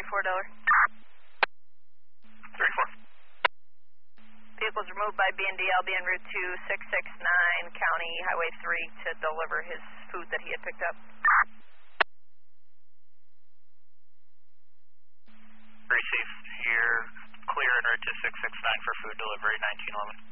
Delaware. 34. Vehicles removed by BNDL en route to 669 County Highway 3 to deliver his food that he had picked up. Receive here, clear en route to 669 for food delivery, 1911.